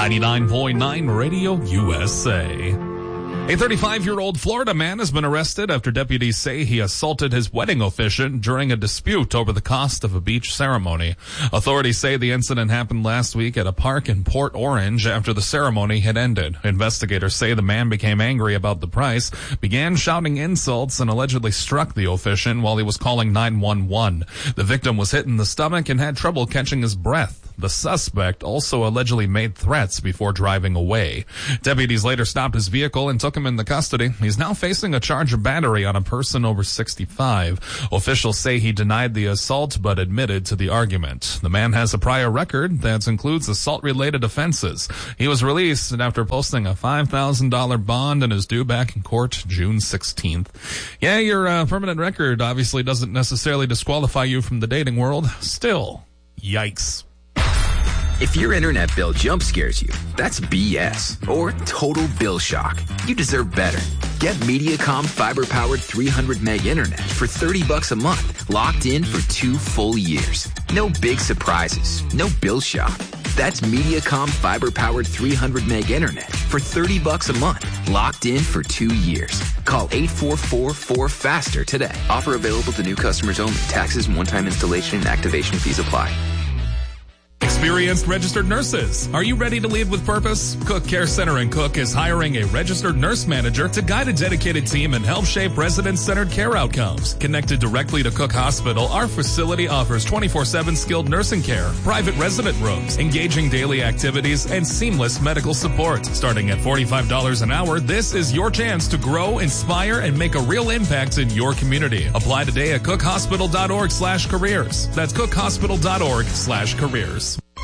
99.9 Radio USA. A 35-year-old Florida man has been arrested after deputies say he assaulted his wedding officiant during a dispute over the cost of a beach ceremony. Authorities say the incident happened last week at a park in Port Orange after the ceremony had ended. Investigators say the man became angry about the price, began shouting insults, and allegedly struck the officiant while he was calling 911. The victim was hit in the stomach and had trouble catching his breath. The suspect also allegedly made threats before driving away. Deputies later stopped his vehicle and took him into custody. He's now facing a charge of battery on a person over 65. Officials say he denied the assault but admitted to the argument. The man has a prior record that includes assault-related offenses. He was released after posting a $5,000 bond and is due back in court June 16th. Yeah, your permanent record obviously doesn't necessarily disqualify you from the dating world. Still, yikes. If your internet bill jump scares you, that's BS or total bill shock. You deserve better. Get Mediacom fiber-powered 300 meg internet for $30 a month, locked in for 2 full years. No big surprises, no bill shock. That's Mediacom fiber-powered 300 meg internet for $30 a month, locked in for 2 years. Call 844-4FASTER today. Offer available to new customers only. Taxes and one-time installation and activation fees apply. Experienced registered nurses. Are you ready to lead with purpose? Cook Care Center in Cook is hiring a registered nurse manager to guide a dedicated team and help shape resident-centered care outcomes. Connected directly to Cook Hospital, our facility offers 24/7 skilled nursing care, private resident rooms, engaging daily activities, and seamless medical support. Starting at $45 an hour, this is your chance to grow, inspire, and make a real impact in your community. Apply today at cookhospital.org/careers. That's cookhospital.org/careers.